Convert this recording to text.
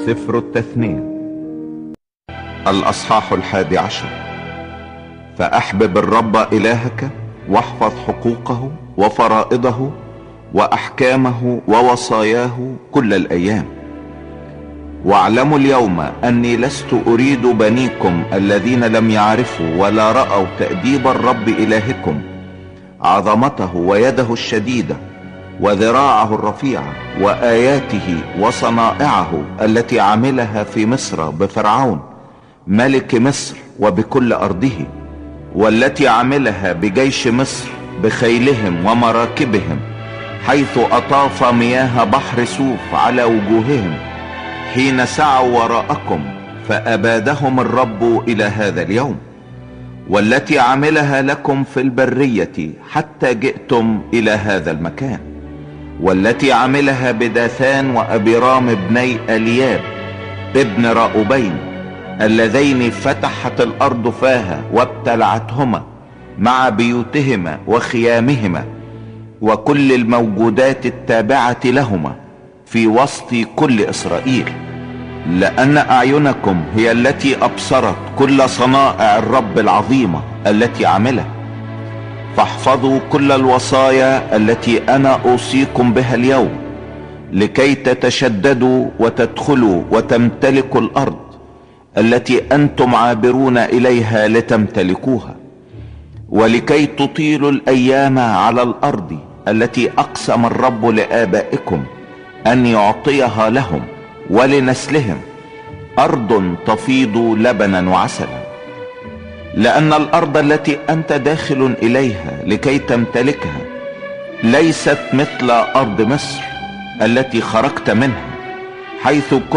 سفر التثنية الأصحاح 11. فأحبب الرب إلهك واحفظ حقوقه وفرائضه وأحكامه ووصاياه كل الأيام. واعلموا اليوم أني لست أريد بنيكم الذين لم يعرفوا ولا رأوا تأديب الرب إلهكم، عظمته ويده الشديدة وذراعه الرفيعة وآياته وصنائعه التي عملها في مصر بفرعون ملك مصر وبكل أرضه، والتي عملها بجيش مصر بخيلهم ومراكبهم، حيث أطاف مياه بحر سوف على وجوههم حين سعوا وراءكم فأبادهم الرب إلى هذا اليوم، والتي عملها لكم في البرية حتى جئتم إلى هذا المكان، والتي عملها بداثان وأبيرام ابني ألياب ابن رأوبين اللذين فتحت الأرض فاها وابتلعتهما مع بيوتهما وخيامهما وكل الموجودات التابعة لهما في وسط كل إسرائيل، لأن أعينكم هي التي أبصرت كل صنائع الرب العظيمة التي عملها. فاحفظوا كل الوصايا التي أنا أوصيكم بها اليوم، لكي تتشددوا وتدخلوا وتمتلكوا الأرض التي أنتم عابرون إليها لتمتلكوها، ولكي تطيلوا الأيام على الأرض التي أقسم الرب لآبائكم أن يعطيها لهم ولنسلهم، أرض تفيض لبنا وعسلا. لأن الأرض التي أنت داخل إليها لكي تمتلكها ليست مثل أرض مصر التي خرجت منها، حيث